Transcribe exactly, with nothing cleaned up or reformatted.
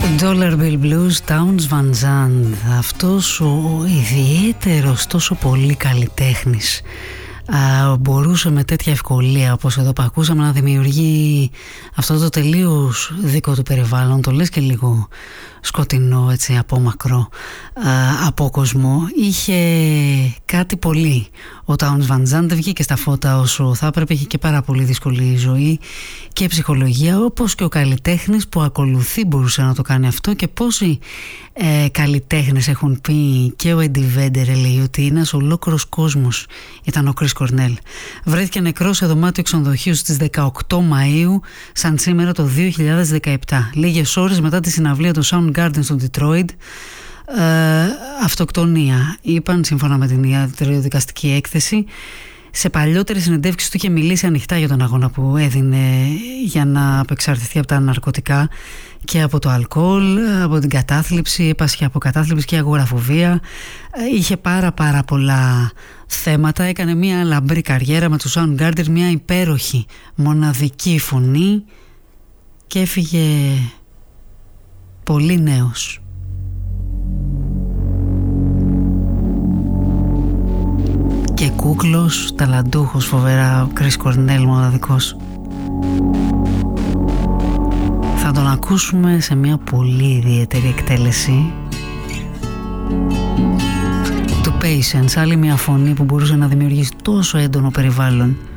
Dollar Bill Blues, Townes Van Zandt. Αυτός ο ιδιαίτερος, τόσο πολύ καλλιτέχνης α, μπορούσε με τέτοια ευκολία, όπως εδώ που ακούσαμε, να δημιουργεί αυτό το τελείως δικό του περιβάλλον. Το λες και λίγο σκοτεινό, έτσι, απόμακρο από κόσμο. Είχε κάτι πολύ. Ο Townes Van Zandt δεν βγήκε στα φώτα όσο θα έπρεπε, είχε και πάρα πολύ δύσκολη ζωή και ψυχολογία, όπως και ο καλλιτέχνης που ακολουθεί μπορούσε να το κάνει αυτό. Και πόσοι ε, καλλιτέχνες έχουν πει, και ο Eddie Vedder λέει ότι ένας ολόκληρος κόσμος ήταν ο Chris Cornell. Βρέθηκε νεκρός σε δωμάτιο ξενοδοχείου στις δεκαοκτώ Μαΐου, σαν σήμερα το δύο χιλιάδες δεκαεπτά, λίγες ώρες μετά τη συναυλία του Soundgarden στο Detroit. Ε, αυτοκτονία είπαν, σύμφωνα με την ιατροδικαστική έκθεση. Σε παλιότερες συνεντεύξεις του είχε μιλήσει ανοιχτά για τον αγώνα που έδινε για να απεξαρτηθεί από τα ναρκωτικά και από το αλκοόλ, από την κατάθλιψη, έπασχε από κατάθλιψη και αγοραφοβία. Είχε πάρα πάρα πολλά θέματα. Έκανε μια λαμπρή καριέρα με το Soundgarden, μια υπέροχη μοναδική φωνή, και έφυγε πολύ νέος. Και κούκλος, ταλαντούχος, φοβερά, ο Chris Cornell, μοναδικός. Θα τον ακούσουμε σε μια πολύ ιδιαίτερη εκτέλεση του Patience, άλλη μια φωνή που μπορούσε να δημιουργήσει τόσο έντονο περιβάλλον.